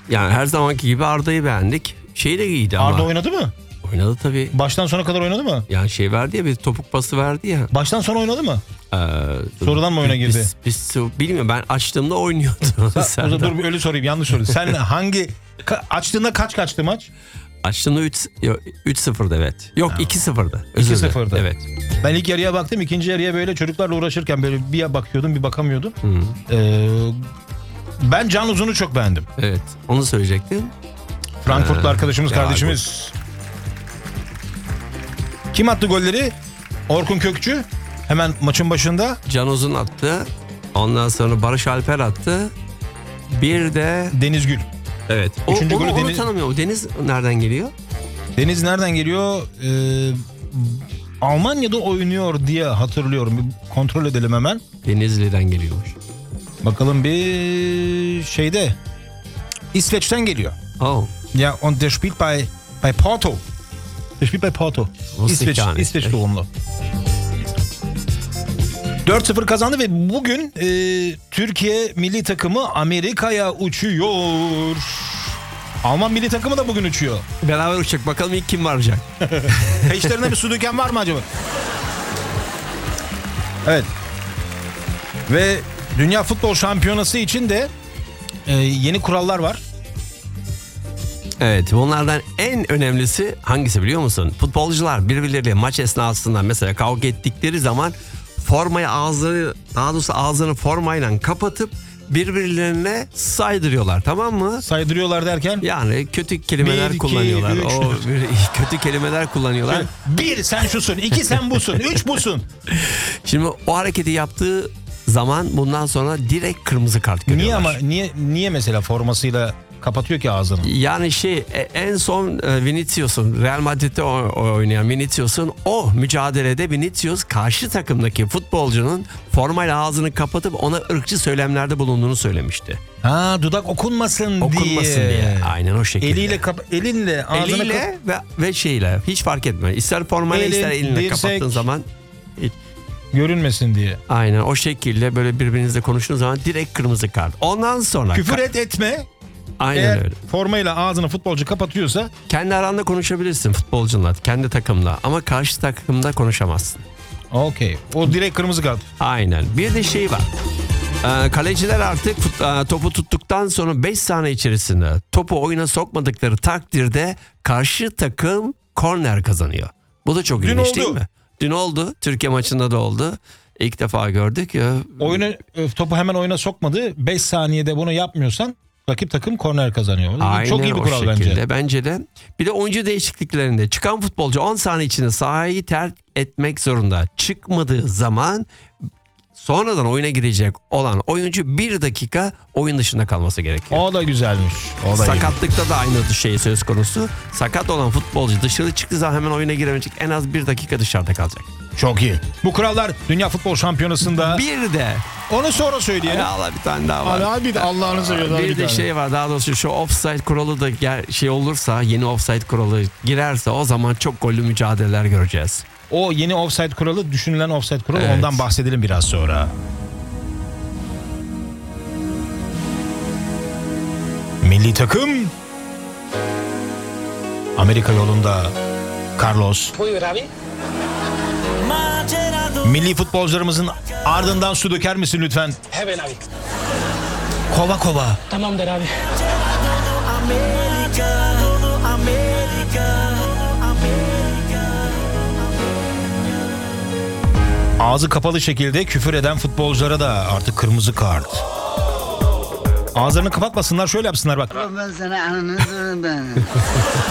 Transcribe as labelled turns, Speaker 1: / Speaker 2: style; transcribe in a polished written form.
Speaker 1: Yani her zamanki gibi Arda'yı beğendik. Şeyi de iyiydi ama.
Speaker 2: Arda oynadı mı?
Speaker 1: Oynadı tabii.
Speaker 2: Baştan sona kadar oynadı mı?
Speaker 1: Yani şey verdi ya, bir topuk pası verdi ya.
Speaker 2: Baştan sona oynadı mı? Sonradan mı oyuna girdi?
Speaker 1: Biz bilmiyorum, ben açtığımda oynuyordu.
Speaker 2: Dur öyle sorayım, yanlış sorayım. Sen açtığında kaçtı maç?
Speaker 1: Açtığımda 3-0'da evet. Yok 2-0'da.
Speaker 2: 2-0'da.
Speaker 1: Evet.
Speaker 2: Ben ilk yarıya baktım, ikinci yarıya böyle çocuklarla uğraşırken böyle bir bakıyordum bir bakamıyordum. Ben Can Uzun'u çok beğendim.
Speaker 1: Evet, onu söyleyecektim.
Speaker 2: Frankfurtlu arkadaşımız, kardeşimiz. Kim attı golleri? Orkun Kökçü. Hemen maçın başında.
Speaker 1: Can Uzun attı. Ondan sonra Barış Alper attı. Bir de
Speaker 2: Deniz Gül.
Speaker 1: evet. Onu tanımıyorum. Deniz nereden geliyor?
Speaker 2: Deniz nereden geliyor? Almanya'da oynuyor diye hatırlıyorum. Bir kontrol edelim hemen.
Speaker 1: Denizli'den geliyormuş.
Speaker 2: Bakalım bir şeyde. İsveç'ten geliyor.
Speaker 1: Oh.
Speaker 2: Ja, und der spielt bei Porto. Der spielt bei Porto. İsveç doğumlu. 4-0 kazandı ve bugün Türkiye milli takımı Amerika'ya uçuyor. Alman milli takımı da bugün uçuyor.
Speaker 1: Beraber uçacak. Bakalım ilk kim varacak?
Speaker 2: Peşlerine bir su döken var mı acaba? Evet. Ve Dünya Futbol Şampiyonası için de yeni kurallar var.
Speaker 1: Evet, bunlardan en önemlisi hangisi biliyor musun? Futbolcular birbirleriyle maç esnasında mesela kavga ettikleri zaman formayı ağzını formayla kapatıp birbirlerine saydırıyorlar, tamam mı?
Speaker 2: Saydırıyorlar derken?
Speaker 1: Yani kötü kelimeler kullanıyorlar. Kötü kelimeler kullanıyorlar.
Speaker 2: 1 sen şusun, 2 sen busun, 3 busun.
Speaker 1: Şimdi o hareketi yaptığı zaman bundan sonra direkt kırmızı kart görüyorlar.
Speaker 2: Niye mesela formasıyla kapatıyor ki ağzını? Yani
Speaker 1: en son Vinicius'un, Real Madrid'de oynayan Vinicius'un o mücadelede Vinicius karşı takımdaki futbolcunun formayla ağzını kapatıp ona ırkçı söylemlerde bulunduğunu söylemişti.
Speaker 2: Dudak okunmasın
Speaker 1: diye. Aynen o şekilde.
Speaker 2: Elinle ağzını
Speaker 1: ve şeyle hiç fark etmiyor. İster formayla ister elinle kapattığın zaman
Speaker 2: görünmesin diye.
Speaker 1: Aynen o şekilde böyle birbirinizle konuştuğunuz zaman direkt kırmızı kart. Ondan sonra
Speaker 2: küfür etme.
Speaker 1: Aynen
Speaker 2: eğer
Speaker 1: öyle.
Speaker 2: Formayla ağzını futbolcu kapatıyorsa
Speaker 1: kendi aranda konuşabilirsin futbolcunla, kendi takımla, ama karşı takımda konuşamazsın.
Speaker 2: Okey. O direkt kırmızı kart.
Speaker 1: Aynen. Bir de şey var. Kaleciler artık topu tuttuktan sonra 5 saniye içerisinde topu oyuna sokmadıkları takdirde karşı takım korner kazanıyor. Bu da çok ilginç değil mi? Dün oldu. Türkiye maçında da oldu. İlk defa gördük.
Speaker 2: Topu hemen oyuna sokmadı. 5 saniyede bunu yapmıyorsan rakip takım korner kazanıyor.
Speaker 1: Aynen,
Speaker 2: çok iyi bir kural bence.
Speaker 1: Bence de. Bir de oyuncu değişikliklerinde çıkan futbolcu 10 saniye içinde sahayı terk etmek zorunda. Çıkmadığı zaman sonradan oyuna girecek olan oyuncu 1 dakika oyun dışında kalması gerekiyor.
Speaker 2: O da güzelmiş.
Speaker 1: Sakatlıkta da aynı şey söz konusu. Sakat olan futbolcu dışarı çıktığı zaman hemen oyuna giremeyecek. En az 1 dakika dışarıda kalacak.
Speaker 2: Çok iyi. Bu kurallar Dünya Futbol Şampiyonası'nda.
Speaker 1: Bir de.
Speaker 2: Onu sonra söyleyelim.
Speaker 1: Allah, bir tane daha var.
Speaker 2: Abi de Allah'ını seviyorlar.
Speaker 1: Bir de şey var, daha doğrusu şu offside kuralı da şey olursa, yeni offside kuralı girerse o zaman çok gollü mücadeleler göreceğiz.
Speaker 2: O yeni offside kuralı, düşünülen offside kuralı, evet. Ondan bahsedelim biraz sonra. Milli takım Amerika yolunda. Carlos.
Speaker 3: Buyur abi.
Speaker 2: Milli futbolcularımızın ardından su döker misin lütfen?
Speaker 3: Hemen abi.
Speaker 2: Kova kova.
Speaker 3: Tamamdır abi.
Speaker 2: Ağzı kapalı şekilde küfür eden futbolculara da artık kırmızı kart. Ağızlarını kapatmasınlar, şöyle yapsınlar bak.
Speaker 4: Ben sana ananı ben.